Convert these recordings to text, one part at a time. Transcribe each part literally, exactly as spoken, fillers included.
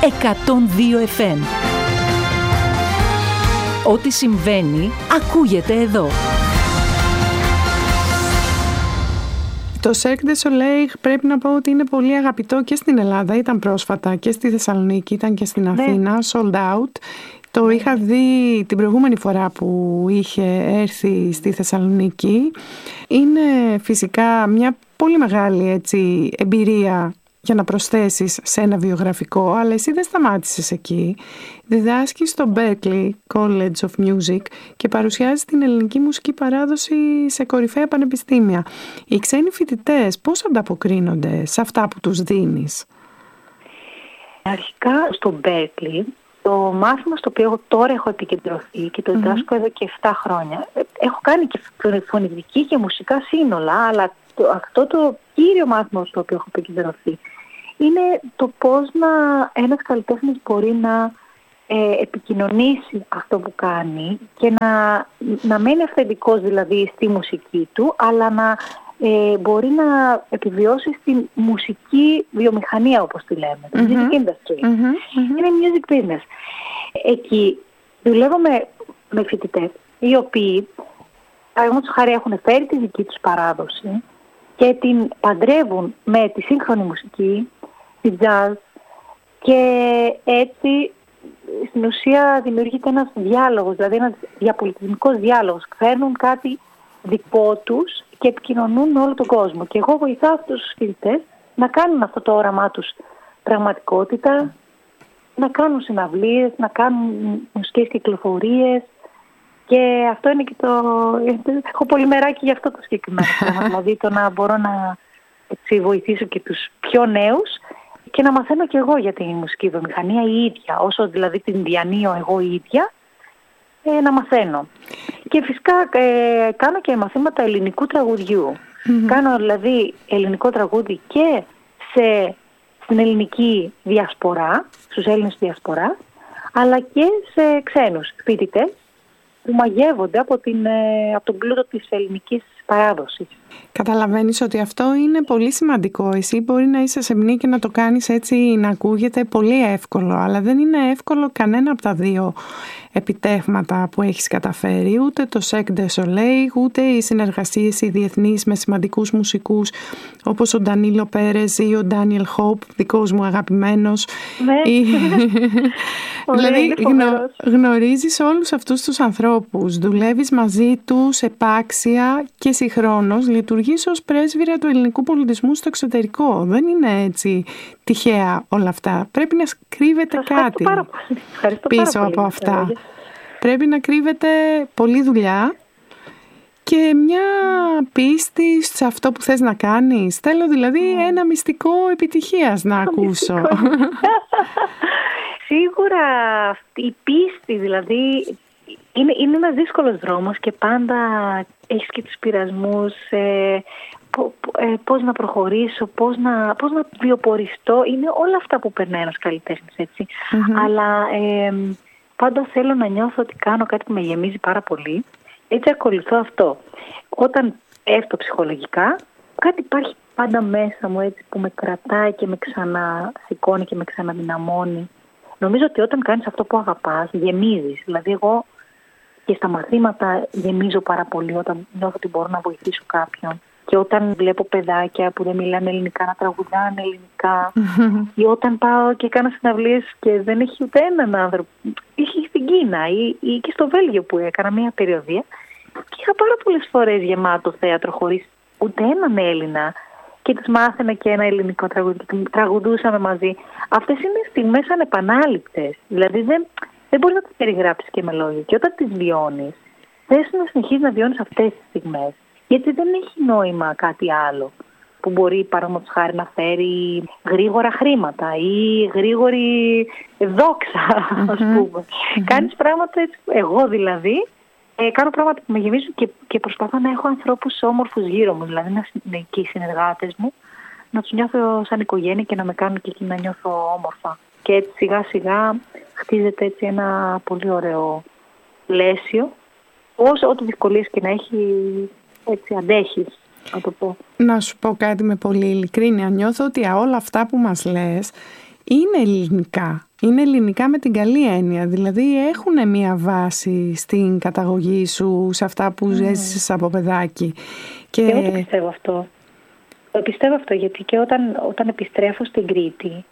εκατόν δύο εφ εμ. Ό,τι συμβαίνει, ακούγεται εδώ. Το Cirque du Soleil πρέπει να πω ότι είναι πολύ αγαπητό και στην Ελλάδα. Ήταν πρόσφατα και στη Θεσσαλονίκη, ήταν και στην Αθήνα, ναι. Sold out. Το ναι. είχα δει την προηγούμενη φορά που είχε έρθει στη Θεσσαλονίκη. Είναι φυσικά μια πολύ μεγάλη έτσι, εμπειρία για να προσθέσεις σε ένα βιογραφικό, αλλά εσύ δεν σταμάτησες εκεί. Διδάσκεις στο Berklee College of Music και παρουσιάζεις την ελληνική μουσική παράδοση σε κορυφαία πανεπιστήμια. Οι ξένοι φοιτητές πώς ανταποκρίνονται σε αυτά που τους δίνεις? Αρχικά στο Berklee, το μάθημα στο οποίο τώρα έχω επικεντρωθεί και το διδάσκω mm-hmm. εδώ και επτά χρόνια. Έχω κάνει και φωνητική και μουσικά σύνολα, αλλά το, αυτό το κύριο μάθημα στο οποίο έχω επικεντρωθεί είναι το πώς να ένας καλλιτέχνης μπορεί να ε, επικοινωνήσει αυτό που κάνει και να, να μένει αυθεντικός δηλαδή στη μουσική του, αλλά να ε, μπορεί να επιβιώσει στη μουσική βιομηχανία, όπως τη λέμε, mm-hmm. music industry. Mm-hmm. Είναι music business. Εκεί δουλεύω με, με φοιτητές οι οποίοι, παραδείγματος χάρη, έχουν φέρει τη δική τους παράδοση και την παντρεύουν με τη σύγχρονη μουσική, τη jazz, και έτσι στην ουσία δημιουργείται ένας διάλογος, δηλαδή ένας διαπολιτισμικός διάλογος. Φέρνουν κάτι δικό τους και επικοινωνούν με όλο τον κόσμο. Και εγώ βοηθάω αυτούς τους φοιτητές να κάνουν αυτό το όραμά τους πραγματικότητα, να κάνουν συναυλίες, να κάνουν μουσικές κυκλοφορίες. Και αυτό είναι και το... Έχω πολυμεράκι για αυτό το συγκεκριμένο θέμα. Δηλαδή το να μπορώ να έτσι, βοηθήσω και τους πιο νέους και να μαθαίνω και εγώ για τη μουσική βιομηχανία η ίδια. Όσο δηλαδή την διανύω εγώ η ίδια, ε, να μαθαίνω. Και φυσικά ε, κάνω και μαθήματα ελληνικού τραγουδιού. Mm-hmm. Κάνω δηλαδή ελληνικό τραγούδι και σε, στην ελληνική διασπορά, στους Έλληνες διασπορά, αλλά και σε ξένους φοιτητές που μαγεύονται από, την, από τον πλούτο της ελληνικής παράδοσης. Καταλαβαίνεις ότι αυτό είναι πολύ σημαντικό. Εσύ μπορεί να είσαι σεμνή και να το κάνεις έτσι να ακούγεται πολύ εύκολο, αλλά δεν είναι εύκολο κανένα από τα δύο επιτεύγματα που έχεις καταφέρει. Ούτε το Cirque du Soleil, ούτε οι συνεργασίες οι διεθνείς με σημαντικούς μουσικούς όπως ο Ντανίλο Πέρες ή ο Ντάνιελ Χόπ, δικός μου αγαπημένος. Ναι. Ή... δηλαδή γνω... γνωρίζεις όλους αυτούς τους ανθρώπους, δουλεύεις μαζί τους επάξια και συγχρόνως λειτουργείς ως πρέσβυρα του ελληνικού πολιτισμού στο εξωτερικό. Δεν είναι έτσι τυχαία όλα αυτά. Πρέπει να κρύβεται κάτι πίσω από αυτά. Πρέπει να κρύβεται πολλή δουλειά και μια πίστη σε αυτό που θες να κάνεις. Θέλω δηλαδή mm. ένα μυστικό επιτυχίας να ακούσω. Σίγουρα η πίστη δηλαδή είναι, είναι ένας δύσκολος δρόμος και πάντα έχεις και τους πειρασμούς, ε, ε, πώς να προχωρήσω, πώς να, πώς να βιοποριστώ. Είναι όλα αυτά που περνάει ένας καλλιτέχνης, έτσι. Mm-hmm. Αλλά ε, πάντα θέλω να νιώθω ότι κάνω κάτι που με γεμίζει πάρα πολύ. Έτσι ακολουθώ αυτό. Όταν έρθω ψυχολογικά, κάτι υπάρχει πάντα μέσα μου έτσι που με κρατάει και με ξανασηκώνει και με ξαναδυναμώνει. Νομίζω ότι όταν κάνεις αυτό που αγαπάς, γεμίζεις. Δηλαδή εγώ και στα μαθήματα γεμίζω πάρα πολύ όταν νιώθω ότι μπορώ να βοηθήσω κάποιον. Και όταν βλέπω παιδάκια που δεν μιλάνε ελληνικά να τραγουδάνε ελληνικά, ή όταν πάω και κάνω συναυλίες και δεν έχει ούτε έναν άνθρωπο. Είχε στην Κίνα ή, ή και στο Βέλγιο που έκανα μια περιοδία και είχα πάρα πολλές φορές γεμάτο θέατρο χωρίς ούτε έναν Έλληνα και τους μάθαινα και ένα ελληνικό τραγούδι και τραγουδούσαμε μαζί. Αυτές είναι στιγμές ανεπανάληπτες. Δηλαδή δεν, δεν μπορείς να τις περιγράψεις και με λόγια. Και όταν τις βιώνεις, θες να συνεχίσεις να βιώνεις αυτές τις στιγμές. Γιατί δεν έχει νόημα κάτι άλλο που μπορεί παραδείγματος χάρη να φέρει γρήγορα χρήματα ή γρήγορη δόξα, mm-hmm. ας πούμε. Mm-hmm. Κάνεις πράγματα έτσι, εγώ δηλαδή, ε, κάνω πράγματα που με γεμίζουν και, και προσπαθώ να έχω ανθρώπους όμορφους γύρω μου, δηλαδή να είναι και οι συνεργάτες μου, να τους νιώθω σαν οικογένεια και να με κάνουν και εκεί να νιώθω όμορφα. Και έτσι σιγά σιγά χτίζεται έτσι ένα πολύ ωραίο πλαίσιο, όσο ό,τι δυσκολίες και να έχει, έτσι αντέχεις, να το πω. Να σου πω κάτι με πολύ ειλικρίνεια. Νιώθω ότι όλα αυτά που μας λες είναι ελληνικά. είναι ελληνικά με την καλή έννοια. Δηλαδή έχουν μία βάση στην καταγωγή σου, σε αυτά που mm. ζέσεις από παιδάκι. Και εγώ το πιστεύω αυτό. Το πιστεύω αυτό γιατί και όταν, όταν επιστρέφω στην Κρήτη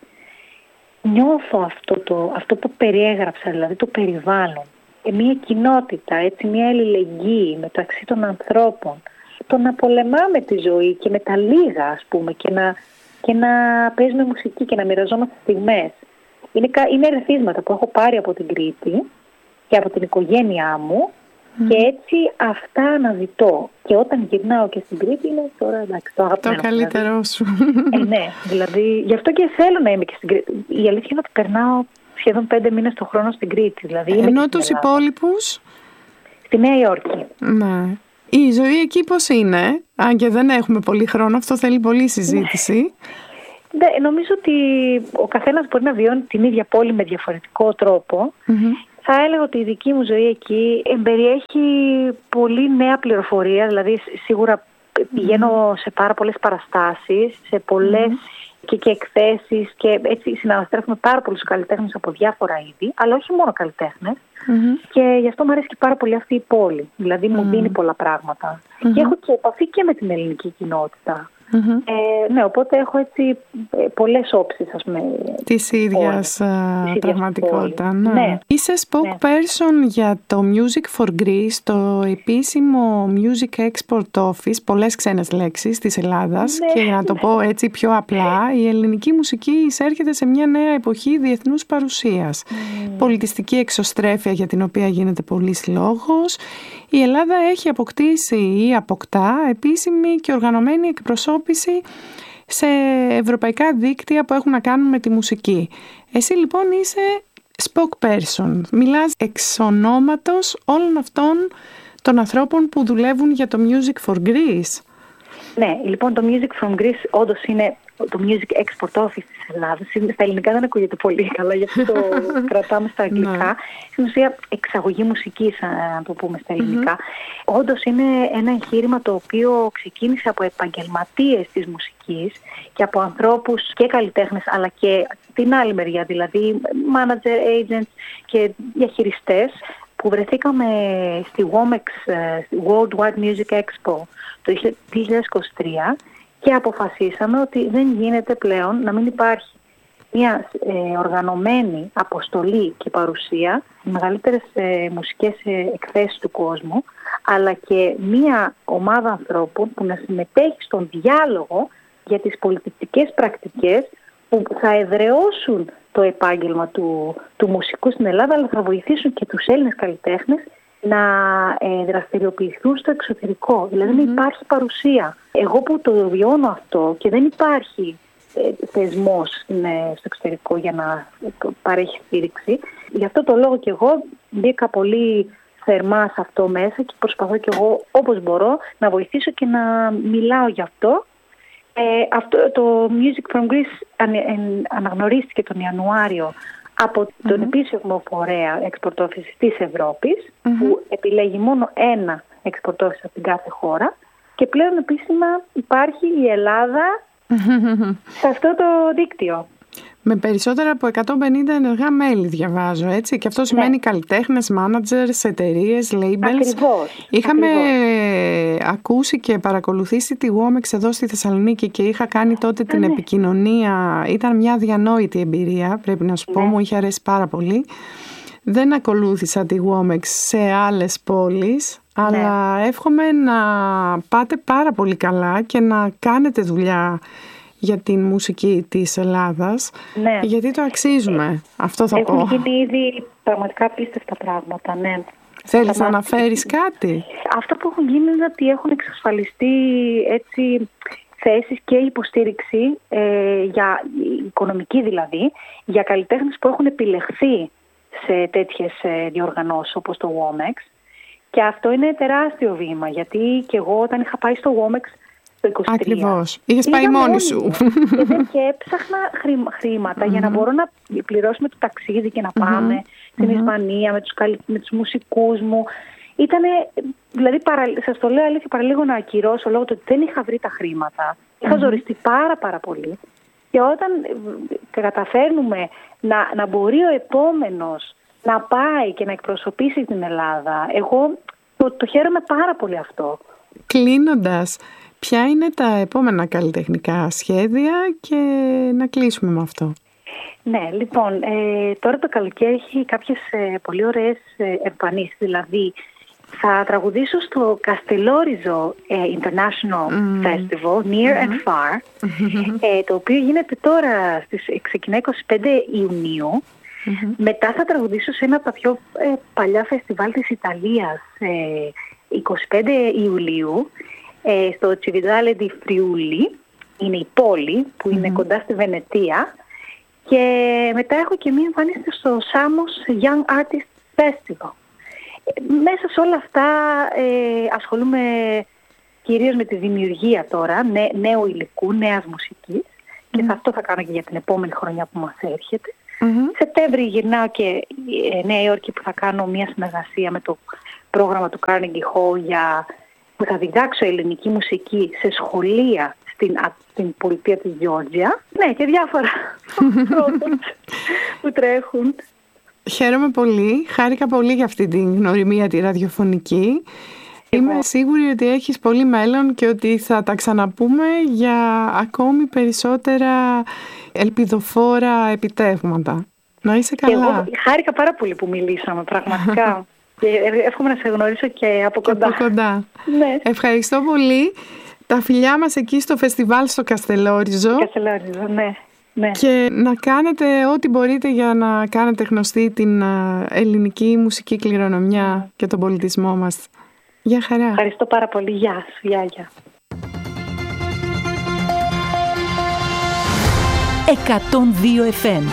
νιώθω αυτό, το, αυτό που περιέγραψα, δηλαδή το περιβάλλον. Μια κοινότητα, έτσι, μια αλληλεγγύη μεταξύ των ανθρώπων. Το να πολεμάμε τη ζωή και με τα λίγα, ας πούμε, και να, και να παίζουμε μουσική και να μοιραζόμαστε στιγμές. Είναι, είναι ερεθίσματα που έχω πάρει από την Κρήτη και από την οικογένειά μου mm. και έτσι αυτά αναζητώ. Και όταν γυρνάω και στην Κρήτη είναι τώρα εντάξει, το αγαπημένο. Το καλύτερό δηλαδή. Σου. Ε, ναι, δηλαδή γι' αυτό και θέλω να είμαι και στην Κρήτη. Η αλήθεια είναι ότι περνάω σχεδόν πέντε μήνες το χρόνο στην Κρήτη. Δηλαδή, ενώ τους υπόλοιπους? Στη Νέα Υόρκη. Ναι. Η ζωή εκεί πώς είναι? Αν και δεν έχουμε πολύ χρόνο, αυτό θέλει πολλή συζήτηση. Ναι, νομίζω ότι ο καθένας μπορεί να βιώνει την ίδια πόλη με διαφορετικό τρόπο. Mm-hmm. Θα έλεγα ότι η δική μου ζωή εκεί εμπεριέχει πολύ νέα πληροφορία. Δηλαδή σίγουρα πηγαίνω mm-hmm. σε πάρα πολλές παραστάσεις, σε πολλές mm-hmm. και, και εκθέσεις και έτσι συναναστρέφουμε πάρα πολλούς καλλιτέχνες από διάφορα είδη, αλλά όχι μόνο καλλιτέχνες. Mm-hmm. Και γι' αυτό μου αρέσει και πάρα πολύ αυτή η πόλη. Δηλαδή μου mm-hmm. δίνει πολλά πράγματα. Mm-hmm. Και έχω και επαφή και με την ελληνική κοινότητα. Mm-hmm. Ε, ναι, οπότε έχω έτσι πολλές όψεις, ας πούμε, της ίδιας uh, πραγματικότητα. Ναι. Ναι. Είσαι spokesperson ναι. για το Music for Greece, το επίσημο Music Export Office, πολλές ξένες λέξεις της Ελλάδας ναι. και για να το πω έτσι πιο απλά, η ελληνική μουσική εισέρχεται σε μια νέα εποχή διεθνούς παρουσίας. Mm. Πολιτιστική εξωστρέφεια για την οποία γίνεται πολλής λόγος. Η Ελλάδα έχει αποκτήσει ή αποκτά επίσημη και οργανωμένη εκπροσώπηση σε ευρωπαϊκά δίκτυα που έχουν να κάνουν με τη μουσική. Εσύ λοιπόν είσαι spokesperson. Μιλάς εξ ονόματος όλων αυτών των ανθρώπων που δουλεύουν για το Music for Greece. Ναι, λοιπόν το Music from Greece όντως είναι το Music Export Office της Ελλάδας. Στα ελληνικά δεν ακούγεται πολύ καλά, γι' αυτό το κρατάμε στα αγγλικά. Στην ουσία εξαγωγή μουσικής, να το πούμε στα ελληνικά. Mm-hmm. Όντως είναι ένα εγχείρημα το οποίο ξεκίνησε από επαγγελματίες της μουσικής και από ανθρώπους και καλλιτέχνες, αλλά και την άλλη μεριά, δηλαδή manager, agents και διαχειριστές, που βρεθήκαμε στη Womex, στη World Wide Music Expo το δύο χιλιάδες είκοσι τρία και αποφασίσαμε ότι δεν γίνεται πλέον να μην υπάρχει μια ε, οργανωμένη αποστολή και παρουσία στις μεγαλύτερες ε, μουσικές ε, εκθέσεις του κόσμου, αλλά και μια ομάδα ανθρώπων που να συμμετέχει στον διάλογο για τις πολιτιστικές πρακτικές που θα εδραιώσουν το επάγγελμα του, του μουσικού στην Ελλάδα, αλλά θα βοηθήσουν και τους Έλληνες καλλιτέχνες να ε, δραστηριοποιηθούν στο εξωτερικό. Δηλαδή mm-hmm. να υπάρχει παρουσία. Εγώ που το βιώνω αυτό και δεν υπάρχει ε, θεσμός ε, στο εξωτερικό για να παρέχει στήριξη, γι' αυτό το λόγο και εγώ μπήκα πολύ θερμά σε αυτό μέσα και προσπαθώ και εγώ όπως μπορώ να βοηθήσω και να μιλάω γι' αυτό. Ε, αυτό το Music from Greece αν, ε, αναγνωρίστηκε τον Ιανουάριο από τον mm-hmm. επίσημο φορέα Export Office της Ευρώπης, mm-hmm. που επιλέγει μόνο ένα Export Office από την κάθε χώρα, και πλέον επίσημα υπάρχει η Ελλάδα mm-hmm. σε αυτό το δίκτυο. Με περισσότερα από εκατόν πενήντα ενεργά μέλη διαβάζω, έτσι. Και αυτό σημαίνει ναι. καλλιτέχνες, managers, εταιρείες, labels. Ακριβώς. Είχαμε Ακριβώς. ακούσει και παρακολουθήσει τη Womex εδώ στη Θεσσαλονίκη και είχα κάνει τότε την ναι. επικοινωνία. Ήταν μια αδιανόητη εμπειρία, πρέπει να σου πω, ναι. μου είχε αρέσει πάρα πολύ. Δεν ακολούθησα τη Womex σε άλλες πόλεις, ναι. αλλά εύχομαι να πάτε πάρα πολύ καλά και να κάνετε δουλειά για την μουσική της Ελλάδας, ναι. γιατί το αξίζουμε. Ε, αυτό θα έχουν πω. Έχουν γίνει ήδη πραγματικά απίστευτα πράγματα, ναι. Θέλεις να αναφέρεις κάτι? Αυτά που έχουν γίνει είναι ότι έχουν εξασφαλιστεί έτσι θέσεις και υποστήριξη, ε, για οικονομική δηλαδή, για καλλιτέχνες που έχουν επιλεχθεί σε τέτοιες ε, διοργανώσεις όπως το Womex. Και αυτό είναι τεράστιο βήμα, γιατί και εγώ όταν είχα πάει στο Womex το είκοσι τρία. Ακριβώς. Είχες πάει μόνη σου. Και, και έψαχνα χρήματα mm-hmm. για να μπορώ να πληρώσουμε το ταξίδι και να πάμε mm-hmm. στην mm-hmm. Ισπανία με τους, με τους μουσικούς μου. Ήτανε, δηλαδή παρα, σας το λέω αλήθεια, παραλίγο να ακυρώσω λόγω του ότι δεν είχα βρει τα χρήματα. Είχα mm-hmm. ζοριστεί πάρα πάρα πολύ. Και όταν καταφέρνουμε να, να μπορεί ο επόμενος να πάει και να εκπροσωπήσει την Ελλάδα, εγώ το, το χαίρομαι πάρα πολύ αυτό. Κλείνοντας, ποια είναι τα επόμενα καλλιτεχνικά σχέδια και να κλείσουμε με αυτό? Ναι, λοιπόν, ε, τώρα το καλοκαίρι έχει κάποιες ε, πολύ ωραίες ε, εμφανίσεις. Δηλαδή, θα τραγουδήσω στο Castellorizo ε, International mm. Festival, Near mm-hmm. and Far, ε, το οποίο γίνεται τώρα, στις, ξεκινάει είκοσι πέντε Ιουνίου. Mm-hmm. Μετά θα τραγουδήσω σε ένα από τα πιο ε, παλιά φεστιβάλ της Ιταλίας, ε, είκοσι πέντε Ιουλίου, ε, στο Cividale di Friuli, είναι η πόλη που είναι mm-hmm. κοντά στη Βενετία. Και μετά έχω και μία εμφάνιση στο Samos Young Artist Festival. Μέσα σε όλα αυτά ε, ασχολούμαι κυρίως με τη δημιουργία τώρα, νέ, νέου υλικού, νέας μουσικής. Mm-hmm. Και αυτό θα κάνω και για την επόμενη χρονιά που μας έρχεται. Mm-hmm. Σεπτέμβρη γυρνάω και ε, Νέα Υόρκη που θα κάνω μία συνεργασία με το πρόγραμμα του Carnegie Hall για, που θα διδάξω ελληνική μουσική σε σχολεία στην, στην πολιτεία της Γιόρτζια. Ναι, και διάφορα που τρέχουν. Χαίρομαι πολύ. Χάρηκα πολύ για αυτή την γνωριμία τη ραδιοφωνική. Εγώ. Είμαι σίγουρη ότι έχεις πολύ μέλλον και ότι θα τα ξαναπούμε για ακόμη περισσότερα ελπιδοφόρα επιτεύγματα. Να είσαι καλά. Εγώ χάρηκα πάρα πολύ που μιλήσαμε, πραγματικά. Και εύχομαι να σε γνωρίσω και από κοντά. Και από κοντά. Ναι. Ευχαριστώ πολύ. Τα φιλιά μας εκεί στο φεστιβάλ στο Castellorizo. Castellorizo, ναι. Ναι. Και να κάνετε ό,τι μπορείτε για να κάνετε γνωστή την ελληνική μουσική κληρονομιά και τον πολιτισμό μας. Γεια χαρά. Ευχαριστώ πάρα πολύ. Γεια σου. Γεια, γεια. εκατόν δύο εφ εμ.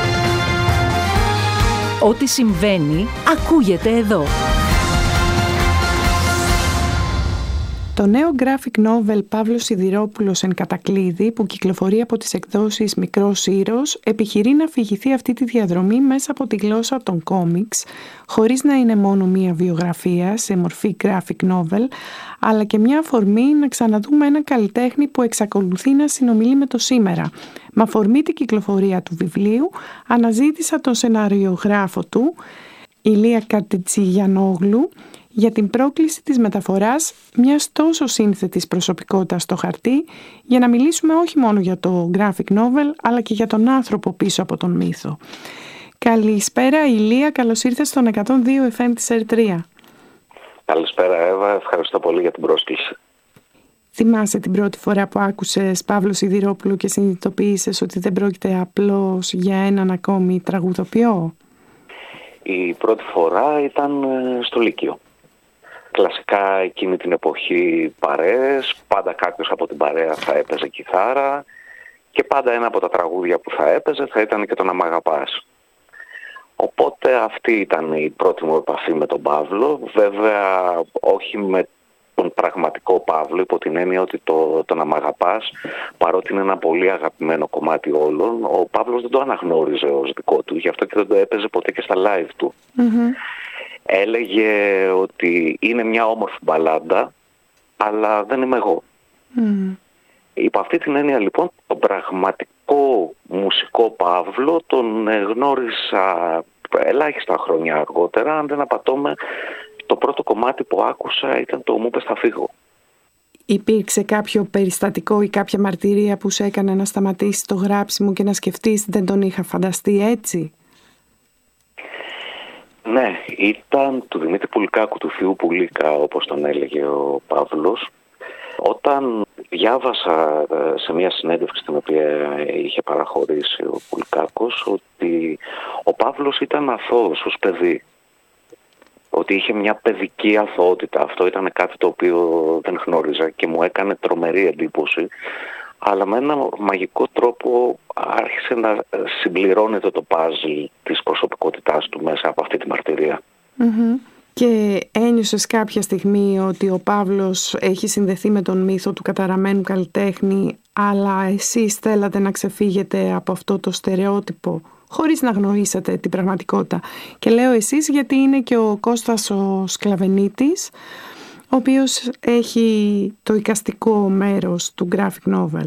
Ό,τι συμβαίνει, ακούγεται εδώ. Το νέο graphic novel Παύλος Σιδηρόπουλος εν κατακλείδη, που κυκλοφορεί από τις εκδόσεις Μικρός Ήρος, επιχειρεί να αφηγηθεί αυτή τη διαδρομή μέσα από τη γλώσσα των κόμιξ, χωρίς να είναι μόνο μία βιογραφία σε μορφή graphic novel, αλλά και μια αφορμή να ξαναδούμε ένα καλλιτέχνη που εξακολουθεί να συνομιλεί με το σήμερα. Με αφορμή την κυκλοφορία του βιβλίου, αναζήτησα τον σεναριογράφο του, Ηλία Κατετζηγιανόγλου, για την πρόκληση της μεταφοράς μιας τόσο σύνθετης προσωπικότητας στο χαρτί, για να μιλήσουμε όχι μόνο για το graphic novel, αλλά και για τον άνθρωπο πίσω από τον μύθο. Καλησπέρα Ηλία, καλώς ήρθες στον εκατόν δύο εφ εμ της Ερ τρία. Καλησπέρα Εύα, ευχαριστώ πολύ για την πρόσκληση. Θυμάσαι την πρώτη φορά που άκουσες Παύλο Σιδηρόπουλο και συνειδητοποίησες ότι δεν πρόκειται απλώς για έναν ακόμη τραγουδοποιό? Η πρώτη φορά ήταν στο Λύκειο. Κλασικά εκείνη την εποχή παρέες, πάντα κάποιος από την παρέα θα έπαιζε κιθάρα και πάντα ένα από τα τραγούδια που θα έπαιζε θα ήταν και το «Να μ' αγαπάς». Οπότε αυτή ήταν η πρώτη μου επαφή με τον Παύλο, βέβαια όχι με τον πραγματικό Παύλο, υπό την έννοια ότι το, το «Να μ' αγαπάς», παρότι είναι ένα πολύ αγαπημένο κομμάτι όλων, ο Παύλος δεν το αναγνώριζε ως δικό του, γι' αυτό και δεν το έπαιζε ποτέ και στα live του. Mm-hmm. Έλεγε ότι είναι μια όμορφη μπαλάντα, αλλά δεν είμαι εγώ. Mm. Υπό αυτή την έννοια λοιπόν, τον πραγματικό μουσικό Παύλο τον γνώρισα ελάχιστα χρόνια αργότερα. Αν δεν απατώμε, το πρώτο κομμάτι που άκουσα ήταν το «Μου πες θα φύγω». Υπήρξε κάποιο περιστατικό ή κάποια μαρτυρία που σε έκανε να σταματήσεις το γράψιμο και να σκεφτείς «δεν τον είχα φανταστεί έτσι»? Ναι, ήταν του Δημήτρη Πουλικάκου, του Θείου Πουλίκα, όπως τον έλεγε ο Παύλος. Όταν διάβασα σε μια συνέντευξη την οποία είχε παραχωρήσει ο Πουλικάκος ότι ο Παύλος ήταν αθώος ως παιδί, ότι είχε μια παιδική αθωότητα. Αυτό ήταν κάτι το οποίο δεν γνώριζα και μου έκανε τρομερή εντύπωση, αλλά με ένα μαγικό τρόπο άρχισε να συμπληρώνεται το παζλ της προσωπικότητάς του μέσα από αυτή τη μαρτυρία. Mm-hmm. Και ένιωσες κάποια στιγμή ότι ο Παύλος έχει συνδεθεί με τον μύθο του καταραμένου καλλιτέχνη, αλλά εσείς θέλατε να ξεφύγετε από αυτό το στερεότυπο, χωρίς να γνωρίσατε την πραγματικότητα? Και λέω εσείς γιατί είναι και ο Κώστας ο Σκλαβενίτης, ο οποίος έχει το εικαστικό μέρος του graphic novel.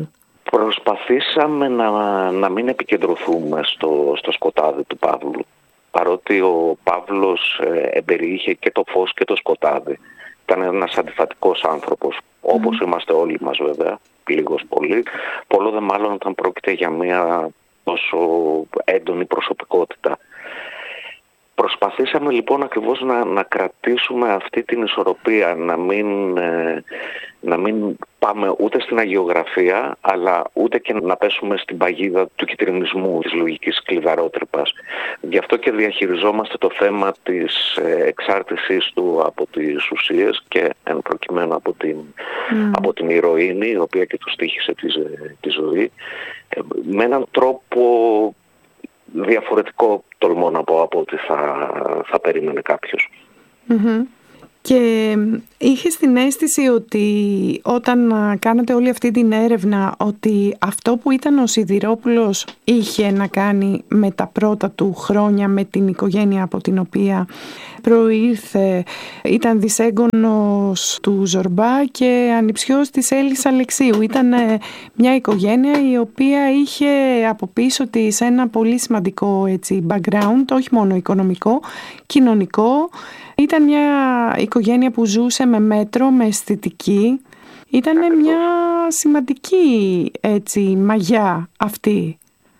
Προσπαθήσαμε να, να μην επικεντρωθούμε στο, στο σκοτάδι του Παύλου, παρότι ο Παύλος ε, εμπεριείχε και το φως και το σκοτάδι. Ήταν ένας αντιφατικός άνθρωπος, όπως mm. είμαστε όλοι μας βέβαια, λίγος πολύ. Πολλό δε μάλλον όταν πρόκειται για μια τόσο έντονη προσωπικότητα. Προσπαθήσαμε λοιπόν ακριβώς να, να κρατήσουμε αυτή την ισορροπία, να μην, ε, να μην πάμε ούτε στην αγιογραφία, αλλά ούτε και να πέσουμε στην παγίδα του κιτρινισμού, της λογικής κλειδαρότρυπας. Γι' αυτό και διαχειριζόμαστε το θέμα της ε, εξάρτησής του από τις ουσίες και εν προκειμένου από την, mm. από την ηρωίνη, η οποία και του στοίχησε τη, τη ζωή, ε, με έναν τρόπο διαφορετικό, τολμώ να πω, από ό,τι θα, θα περίμενε κάποιος. Mm-hmm. Και είχες την αίσθηση ότι όταν κάνατε όλη αυτή την έρευνα, ότι αυτό που ήταν ο Σιδηρόπουλος είχε να κάνει με τα πρώτα του χρόνια, με την οικογένεια από την οποία προήρθε, ήταν δυσέγγονος του Ζορμπά και ανιψιός της Έλλης Αλεξίου. Ήταν μια οικογένεια η οποία είχε από πίσω της ένα πολύ σημαντικό έτσι, background, όχι μόνο οικονομικό, κοινωνικό. Ήταν μια οικογένεια που ζούσε με μέτρο, με αισθητική. Ήταν μια σημαντική έτσι, μαγιά αυτή.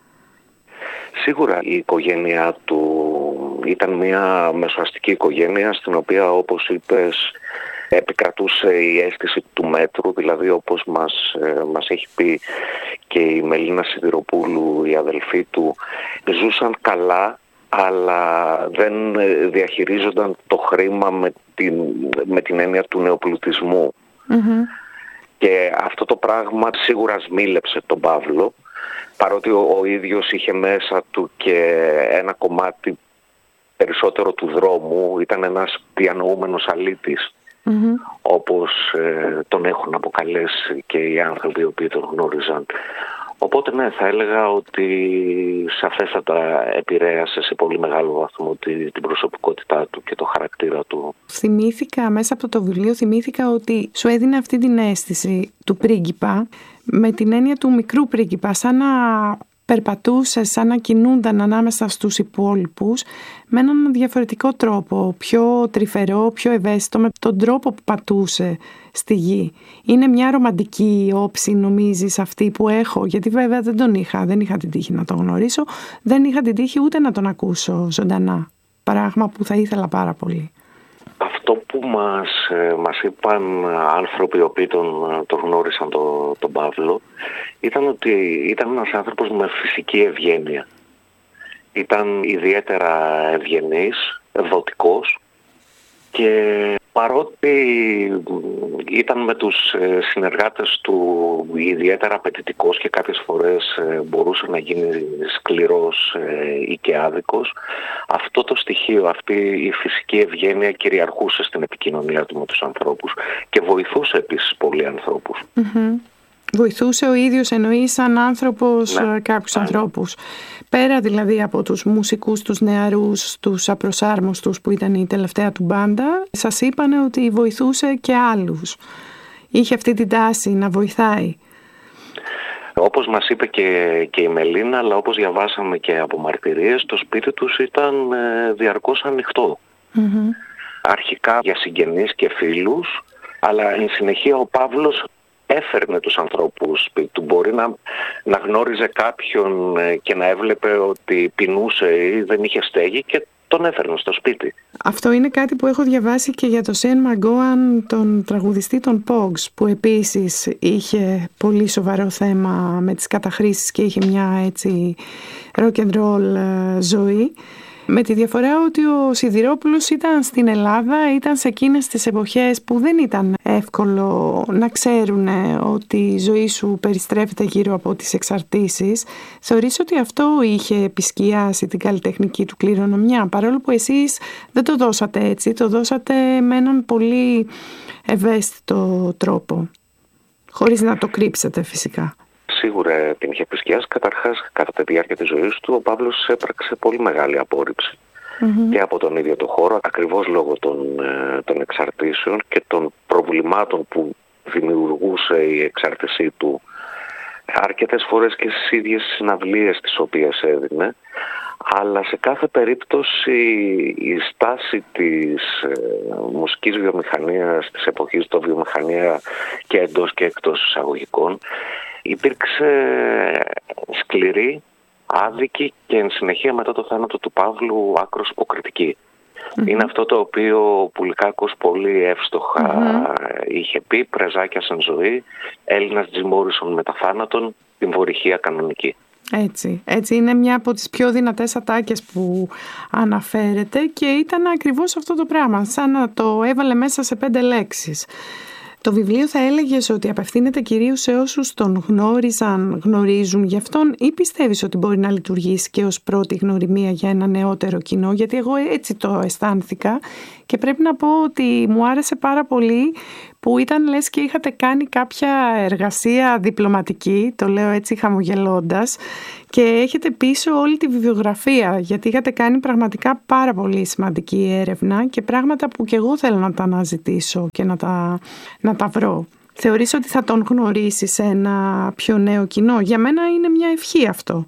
Σίγουρα η οικογένεια του ήταν μια μεσοαστική οικογένεια στην οποία, όπως είπες, επικρατούσε η αίσθηση του μέτρου, δηλαδή όπως μας, ε, μας έχει πει και η Μελίνα Σιδηροπούλου, η αδελφή του, ζούσαν καλά, αλλά δεν διαχειρίζονταν το χρήμα με την, με την έννοια του νεοπλουτισμού. Mm-hmm. Και αυτό το πράγμα σίγουρα σμήλεψε τον Παύλο, παρότι ο, ο ίδιος είχε μέσα του και ένα κομμάτι περισσότερο του δρόμου, ήταν ένας διανοούμενος αλήτης, mm-hmm. όπως ε, τον έχουν αποκαλέσει και οι άνθρωποι οι οποίοι τον γνώριζαν. Οπότε ναι, θα έλεγα ότι σαφέστατα επηρέασε σε πολύ μεγάλο βαθμό την προσωπικότητά του και το χαρακτήρα του. Θυμήθηκα μέσα από το βιβλίο, θυμήθηκα ότι σου έδινε αυτή την αίσθηση του πρίγκιπα με την έννοια του μικρού πρίγκιπα, σαν να περπατούσε, σαν να κινούνταν ανάμεσα στους υπόλοιπους με έναν διαφορετικό τρόπο, πιο τρυφερό, πιο ευαίσθητο, με τον τρόπο που πατούσε στη γη. Είναι μια ρομαντική όψη, νομίζεις, αυτή που έχω, γιατί βέβαια δεν τον είχα, δεν είχα την τύχη να τον γνωρίσω, δεν είχα την τύχη ούτε να τον ακούσω ζωντανά, πράγμα που θα ήθελα πάρα πολύ. Αυτό που μας, μας είπαν άνθρωποι οι οποίοι τον, τον γνώρισαν τον, τον Παύλο ήταν ότι ήταν ένας άνθρωπος με φυσική ευγένεια. Ήταν ιδιαίτερα ευγενής, ευδοτικός και παρότι ήταν με τους συνεργάτες του ιδιαίτερα απαιτητικός και κάποιες φορές μπορούσε να γίνει σκληρός ή και άδικος, αυτό το στοιχείο, αυτή η φυσική ευγένεια κυριαρχούσε στην επικοινωνία του με τους ανθρώπους και βοηθούσε επίσης πολλοί ανθρώπους. Mm-hmm. Βοηθούσε ο ίδιος, εννοεί, σαν άνθρωπος, ναι, κάποιους ναι. ανθρώπους. Πέρα δηλαδή από τους μουσικούς, τους νεαρούς, τους απροσάρμοστους που ήταν η τελευταία του μπάντα, σας είπανε ότι βοηθούσε και άλλους. Είχε αυτή την τάση να βοηθάει. Όπως μας είπε και, και η Μελίνα, αλλά όπως διαβάσαμε και από μαρτυρίες, το σπίτι τους ήταν ε, διαρκώς ανοιχτό. Mm-hmm. Αρχικά για συγγενείς και φίλους, αλλά εν συνεχεία ο Παύλος έφερνε τους ανθρώπους σπίτι του. Μπορεί να, να γνώριζε κάποιον και να έβλεπε ότι πεινούσε ή δεν είχε στέγη και τον έφερνε στο σπίτι. Αυτό είναι κάτι που έχω διαβάσει και για τον Σεν Μαγκόαν, τον τραγουδιστή των Pogs, που επίσης είχε πολύ σοβαρό θέμα με τις καταχρήσεις και είχε μια έτσι rock and roll ζωή. Με τη διαφορά ότι ο Σιδηρόπουλος ήταν στην Ελλάδα, ήταν σε εκείνες τις εποχές που δεν ήταν εύκολο να ξέρουν ότι η ζωή σου περιστρέφεται γύρω από τις εξαρτήσεις. Θεωρείς ότι αυτό είχε επισκιάσει την καλλιτεχνική του κληρονομιά, παρόλο που εσείς δεν το δώσατε έτσι, το δώσατε με έναν πολύ ευαίσθητο τρόπο, χωρίς να το κρύψετε φυσικά. Σίγουρα την είχε επισκιάσει. Καταρχάς, κατά τη διάρκεια της ζωής του, ο Παύλος έπραξε πολύ μεγάλη απόρριψη mm-hmm. και από τον ίδιο το χώρο, ακριβώς λόγω των, των εξαρτήσεων και των προβλημάτων που δημιουργούσε η εξάρτησή του αρκετές φορές και στις ίδιες συναυλίες τις οποίες έδινε, αλλά σε κάθε περίπτωση η στάση της ε, μουσικής βιομηχανίας της εποχής, το βιομηχανία και εντός και εκτός εισαγωγικών, υπήρξε σκληρή, άδικη και εν συνεχεία μετά το θάνατο του Παύλου άκρως υποκριτική. Mm-hmm. Είναι αυτό το οποίο ο Πουλικάκος πολύ εύστοχα mm-hmm. είχε πει: πρεζάκιας εν ζωή, Έλληνας Τζιμ Μόρισον μετά θάνατον, την βορυχία κανονική. Έτσι, έτσι είναι μια από τις πιο δυνατές ατάκες που αναφέρεται και ήταν ακριβώς αυτό το πράγμα, σαν να το έβαλε μέσα σε πέντε λέξεις. Το βιβλίο θα έλεγες ότι απευθύνεται κυρίως σε όσους τον γνώριζαν, γνωρίζουν γι' αυτόν, ή πιστεύεις ότι μπορεί να λειτουργήσει και ως πρώτη γνωριμία για ένα νεότερο κοινό? Γιατί εγώ έτσι το αισθάνθηκα και πρέπει να πω ότι μου άρεσε πάρα πολύ που ήταν λες και είχατε κάνει κάποια εργασία διπλωματική, το λέω έτσι χαμογελώντας, και έχετε πίσω όλη τη βιβλιογραφία, γιατί είχατε κάνει πραγματικά πάρα πολύ σημαντική έρευνα και πράγματα που και εγώ θέλω να τα αναζητήσω και να τα, να τα βρω. Θεωρείς ότι θα τον γνωρίσεις σε ένα πιο νέο κοινό? Για μένα είναι μια ευχή αυτό.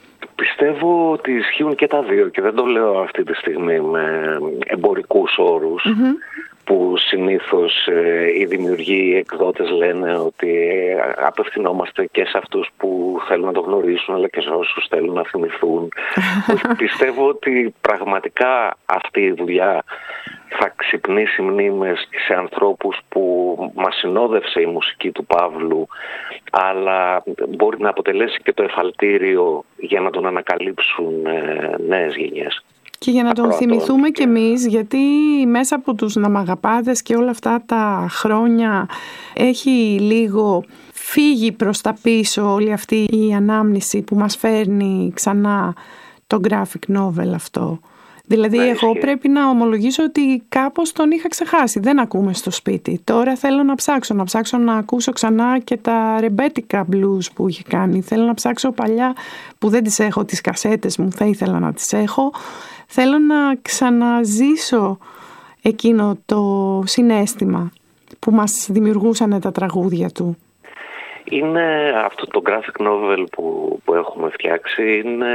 Πιστεύω ότι ισχύουν και τα δύο και δεν το λέω αυτή τη στιγμή με εμπορικούς όρους. Mm-hmm. Που συνήθως ε, οι δημιουργοί, οι εκδότες λένε ότι απευθυνόμαστε και σε αυτούς που θέλουν να το γνωρίσουν, αλλά και σε όσους θέλουν να θυμηθούν. Πιστεύω ότι πραγματικά αυτή η δουλειά θα ξυπνήσει μνήμες σε ανθρώπους που μας συνόδευσε η μουσική του Παύλου, αλλά μπορεί να αποτελέσει και το εφαλτήριο για να τον ανακαλύψουν ε, νέες γενιές. Και για να τον θυμηθούμε κι εμείς, γιατί μέσα από τους Ναμαγαπάδες και όλα αυτά τα χρόνια έχει λίγο φύγει προς τα πίσω όλη αυτή η ανάμνηση που μας φέρνει ξανά το graphic novel αυτό. Δηλαδή ναι, εγώ ισχύει. Πρέπει να ομολογήσω ότι κάπως τον είχα ξεχάσει, δεν ακούμε στο σπίτι. Τώρα θέλω να ψάξω, να ψάξω να ακούσω ξανά και τα ρεμπέτικα blues που είχε κάνει. Θέλω να ψάξω παλιά που δεν τις έχω, τις κασέτες μου, θα ήθελα να τις έχω. Θέλω να ξαναζήσω εκείνο το συναίσθημα που μας δημιουργούσαν τα τραγούδια του. Είναι αυτό το graphic novel που, που έχουμε φτιάξει, είναι,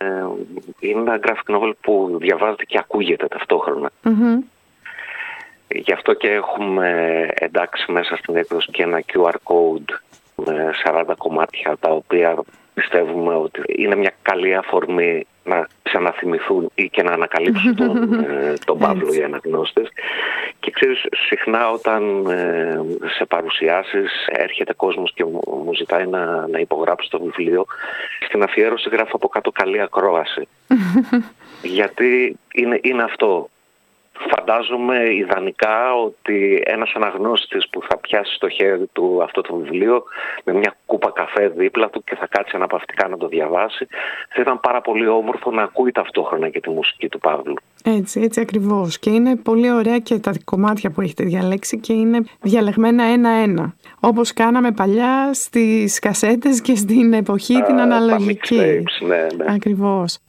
είναι ένα graphic novel που διαβάζεται και ακούγεται ταυτόχρονα. Mm-hmm. Γι' αυτό και έχουμε εντάξει μέσα στην έκδοση και ένα κιου αρ code με σαράντα κομμάτια, τα οποία πιστεύουμε ότι είναι μια καλή αφορμή να ξαναθυμηθούν ή και να ανακαλύψουν τον, τον Παύλο οι αναγνώστες. Και ξέρεις, συχνά όταν ε, σε παρουσιάσεις έρχεται κόσμος και μου, μου ζητάει να, να υπογράψει το βιβλίο, στην αφιέρωση γράφω από κάτω καλή ακρόαση. Γιατί είναι, είναι αυτό. Φαντάζομαι ιδανικά ότι ένας αναγνώστης που θα πιάσει στο χέρι του αυτό το βιβλίο με μια κούπα καφέ δίπλα του και θα κάτσει αναπαυτικά να το διαβάσει, θα ήταν πάρα πολύ όμορφο να ακούει ταυτόχρονα και τη μουσική του Παύλου. Έτσι, έτσι ακριβώς. Και είναι πολύ ωραία και τα κομμάτια που έχετε διαλέξει και είναι διαλεγμένα ένα-ένα. Όπως κάναμε παλιά στις κασέτες και στην εποχή Α, την αναλογική. Ναι, ναι. Ακριβώς.